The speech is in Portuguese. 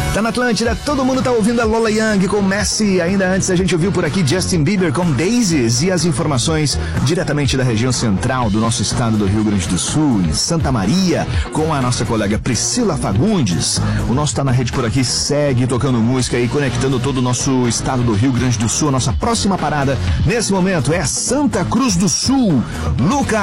Tá na Atlântida, todo mundo tá ouvindo a Lola Young com Messi. Ainda antes a gente ouviu por aqui Justin Bieber com Daisies e as informações diretamente da região central do nosso estado do Rio Grande do Sul, em Santa Maria, com a nossa colega Priscila Fagundes. O nosso Tá na Rede por aqui segue tocando música e conectando todo o nosso estado do Rio Grande do Sul. A nossa próxima parada nesse momento é Santa Cruz do Sul. Lucas